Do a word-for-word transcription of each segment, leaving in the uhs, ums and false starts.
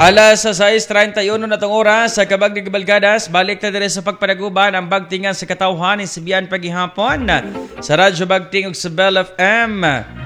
Alas sa sais treinta y uno na tong oras sa Kabag ni Cabalgadas, balik na din sa pagpanaguban ang bagtingan sa katawhan ni Sibian paghihapon sa Radyo Bagting ug sa Bell F M.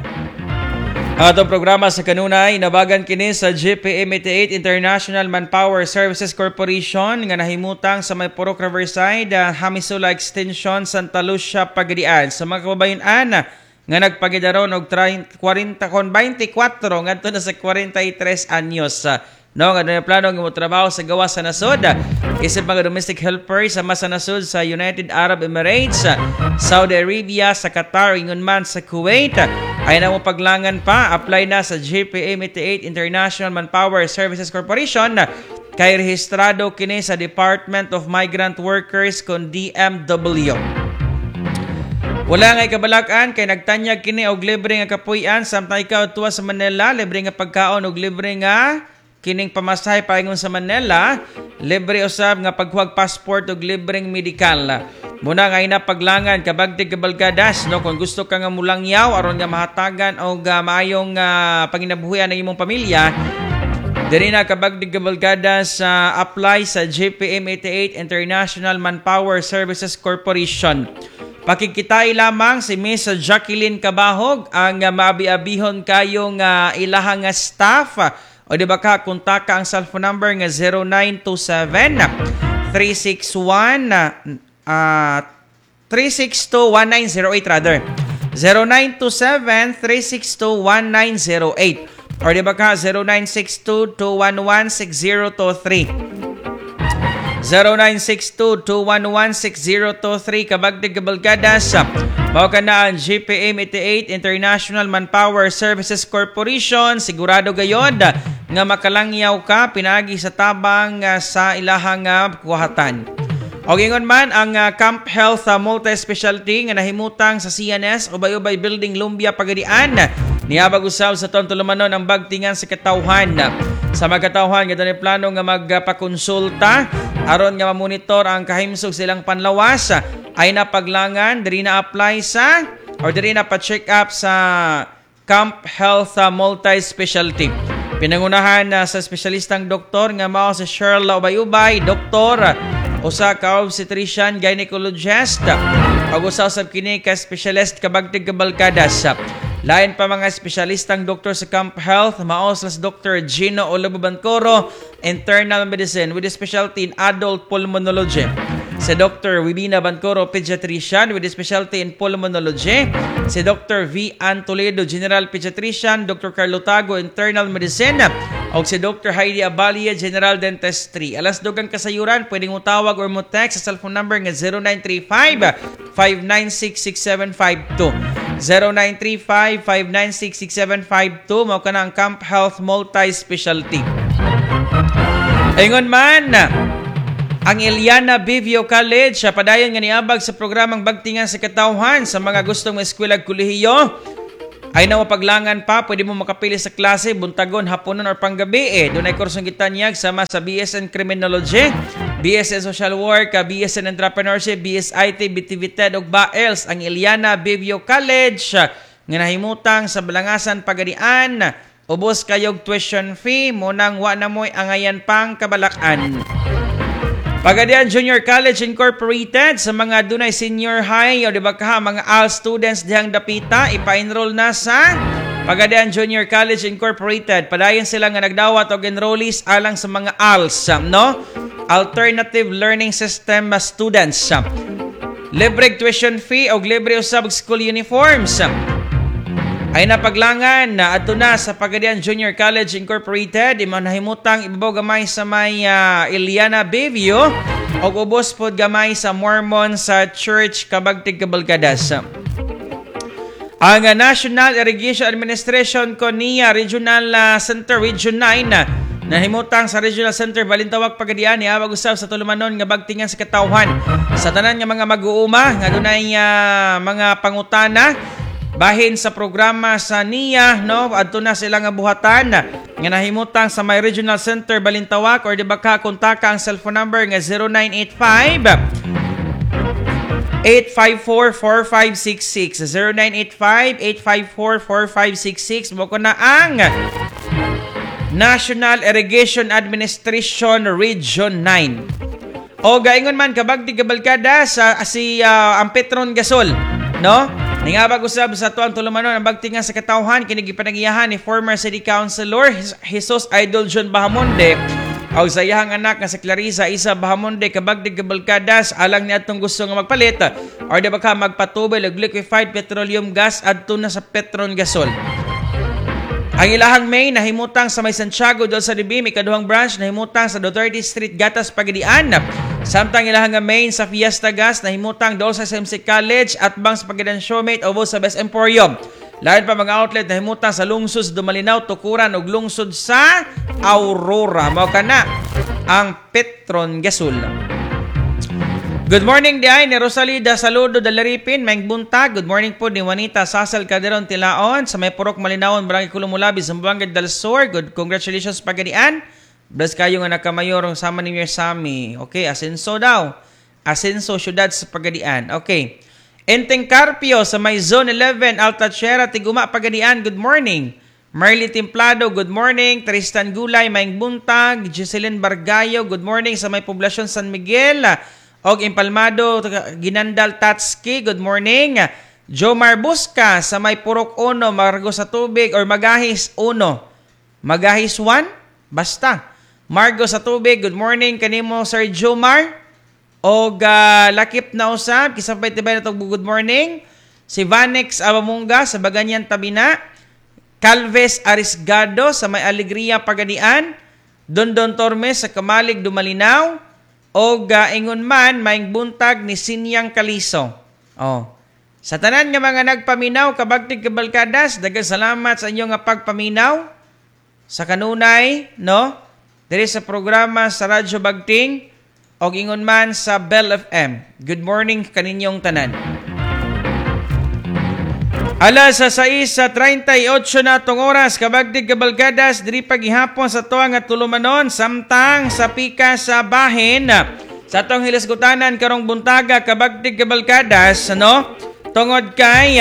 Atong programa sa kanunay nabagan kini sa G P M eighty-eight International Manpower Services Corporation nga nahimutang sa may Purok Riverside, uh, Hamisula Extension, Santa Lucia, Pagadian. Sa mga kababayan-an nga nagpagidaron og forty kon twenty-four ngadto na sa forty-three anyos. No, nga doon plano ng trabaho sa gawa sa nasod. Isip mga domestic helpers sa masa nasod sa United Arab Emirates, Saudi Arabia, sa Qatar, ingon man sa Kuwait. Ay na mo paglangan pa, apply na sa G P M eighty-eight International Manpower Services Corporation. Kay rehistrado kini sa Department of Migrant Workers kon D M W. Wala nga kabalakan kay nagtanyag kini og libre nga kapuy-an samtang ikaw tuwa sa Manila, libre nga pagkaon og libre nga kining pamasahe paingon sa Manila, libre usab nga paghuwag passport ug libreng medikal. Muna nga ina paglangan kabagtig kabalgadas, no, kung gusto ka nga mulangyaw aron nga mahatagan og uh, maayong uh, panginabuhian ng imong pamilya, diri na kabagtig kabalgadas uh, apply sa G P M eighty-eight International Manpower Services Corporation. Pakikitay lamang si Miss Jacqueline Cabahog ang uh, maabi-abihon kayong uh, ilahang staff. O di ba ka, kontaka ang cellphone number nga zero nine two seven, three six one, uh, three six two, one nine zero eight rather. zero nine two seven, three six two, one nine zero eight. Or di ba ka, zero nine six two, two one one, six zero two three. zero nine six two, two one one, six zero two three. Kabagdig kabalgadas. Mao ka na ang G P M eighty-eight International Manpower Services Corporation. Sigurado gayod nga makalangyaw ka pinagi sa tabang uh, sa ilahang uh, kuhatan. O ingon man ang uh, Camp Health uh, Multi-Specialty nga nahimutang sa C N S Ubay-Ubay Building, Lumbia, Pagadian. Niabag usab sa tontulumanon ang bagtingan sa katawhan. Sa mga katawhan nga doon plano nga magpakonsulta aron nga mamonitor ang kahimsog silang panlawas. Ay napaglangan, diri na apply sa or diri na pa-check up sa Camp Health uh, Multi-Specialty. Pinangunahan uh, sa espesyalistang doktor nga mao si Sherla Ubay-Ubay, doktor, usa ka obstetrician gynecologist, ug usa sab kini ka specialist kabagtig kabalkadas. Lain pa mga espesyalistang doktor sa Camp Health, maos las Doctor Gino Olababancoro, internal medicine with a specialty in adult pulmonology. Si Doctor Wibina Bancoro, pediatrician with a specialty in pulmonology. Si Doctor V. Ann Toledo, general pediatrician. Doctor Carlo Tago, internal medicine. O si Doctor Heidi Abalia, general dentistry. Alas dugang kasayuran, pwedeng mo tawag or mo text sa cellphone number nga zero nine three five, five nine six, six seven five two. zero nine three five, five nine six, six seven five two. Mao ka na ang Camp Health Multi-Specialty. Ingon man, ang Eliana Bivio College, sa padayon nga niabag sa programang bagtingan sa katawhan sa mga gustong eskwela kolehiyo. Ay na mapaglangan pa, pwede mo makapili sa klase, buntagon, haponon, or panggabi. Eh. Doon ay kursong gitanyag sama sa B S N Criminology, B S N Social Work, B S N Entrepreneurship, B S I T, B T V T E D, ug B A E L S. Ang Eliana Bivio College nga nahimutang sa Balangasan, Pagadian. Ubos kayog tuition fee, munang wa na mo'y angayan pang kabalakan. Pagadian Junior College Incorporated, sa mga dunay senior high o di ba ka mga A L students dihang dapita, ipa-enroll na sa Pagadian Junior College Incorporated. Padayon sila nga nagdawat og enrollees alang sa mga A L S, no? Alternative Learning System students. Libre tuition fee o libre usab school uniforms. Ay napaglangan na ato na sa Pagadian Junior College Incorporated, imanahimutang ibabaw gamay sa may uh, Eliana Bivio o ubos pod gamay sa Mormon sa Church Kabagtig Cabalgadas. Ang uh, National Irrigation Administration ko niya Regional uh, Center Region nine na nahimutang sa Regional Center Balintawak, Pagadian, niabag usab sa tulumanon nga bagtingan sa katawhan sa tanan nga mga mag-uuma nga dunay uh, mga pangutana bahin sa programa sa N I A, no, adto na sila nga buhatan nga nahimutang sa may Regional Center Balintawak or di ba ka kontaka ang cellphone number nga zero nine eight five, eight five four, four five six six, zero nine eight five, eight five four, four five six six. Mo ko na ang National Irrigation Administration Region nine. O gaingon man kabagdi kabalkada sa si uh, ang Petron Gasol, no? Ningabag usab sa tuang tulumanon ang bagti nga sa katawhan kini gipanagiyahan ni former City Councilor Jesus Idol John Bahamonde og sa iyang anak nga si Clarissa Isa Bahamonde kabagdi kabalkadas alang ni atong gusto nga magpalit or di ba ka magpatubay og liquefied petroleum gas adto na sa Petron Gasol. Ang ilahang main nahimutang sa may Santiago dol sa Libim, ikaduhang branch nahimutang sa Duterte Street, Gatas, Pagadian. Samtang ilahang main sa Fiesta Gas nahimutang dol sa S M C College at bang sa Pagadian Showmate o sa Best Emporium. Lain pa mga outlet nahimutang sa lungsod sa Dumalinaw, Tukuran ug lungsod sa Aurora. Mao kana ang Petron Gasol. Good morning di ay ni Rosalida Saludo Dalaripin, Maing Buntag. Good morning po ni Juanita Sasal Calderon Tilaon sa may Purok Malinawon, Barangay Kulumulabi, Zamboanga del Sur. Good congratulations Pagadian. Bless kayo nga nakamayor sama ni Mayor Sammy. Okay, Asenso daw. Asenso syudad sa Pagadian. Okay. Enteng Carpio sa may Zone eleven, Altachera, Tiguma, Pagadian. Good morning. Marley Templado, good morning. Tristan Gulay, Maing Buntag. Jocelyn Bargayo, good morning sa may Poblasyon San Miguel. Og Impalmado, Ginandal Tatski, good morning. Jomar Busca sa may Purok Uno, Margo sa Tubig, or Magahis Uno. Magahis one? Basta. Margo sa Tubig, good morning. Kanimo, Sir Jomar. Og uh, lakip na usab, kisabay tibay na ito, good morning. Si Vanex Abamunga sa Baganyan Tabina. Calves Arisgado sa may Alegria Pagadian. Dondon Tormes sa Kamalig Dumalinaw. O uh, ingon man, Maing Buntag ni Sinyang Kaliso. Oh. Sa tanan nga mga nagpaminaw, kabagtig kabalkadas, daghang salamat sa inyong nga pagpaminaw. Sa kanunay, no? Diri sa programa sa Radyo Bagting, o ingon man sa Bell F M. Good morning kaninyong tanan. Alas sa sais sa thirty-eight na tong oras, kabagtig kabalkadas, diri paghihapon sa tuwa nga tulumanon, samtang sa pika sa bahin, sa tong hilasgutanan karong buntaga, kabagtig kabalkadas, no? Tungod kay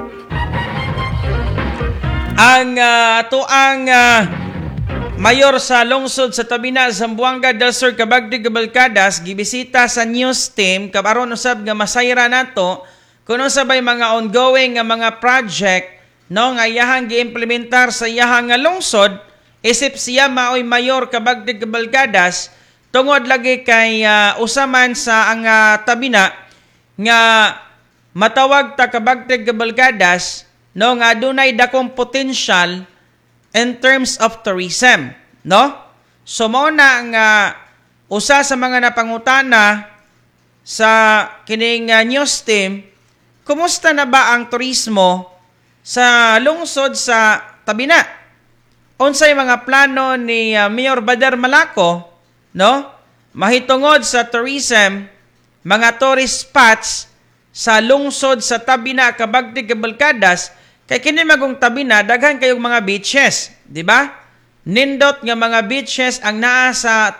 ang uh, tuang uh, mayor sa lungsod sa Tabina, Zamboanga del Sur, kabagdig kabalkadas, gibisita sa news team, kabaron usab nga masayra nato kuno sabay mga ongoing nga mga project no nga iyahang giimplementar sa iyahang nga lungsod isip siya maoy mayor kabagdig kabalkadas tungod lagi kay uh, usaman sa ang uh, Tabina nga matawag ta kabagdig kabalkadas no nga dunay dakong potential in terms of tourism, no? So mao na nga uh, usa sa mga napangutana sa kining uh, news team. Kumusta na ba ang turismo sa lungsod sa Tabina? Unsay mga plano ni uh, Mayor Bader Malaco, no? Mahitungod sa tourism, mga tourist spots sa lungsod sa Tabina, kabagtig kabalkadas, kay kini magong Tabina daghan kayong mga beaches, di ba? Nindot nga mga beaches ang naa sa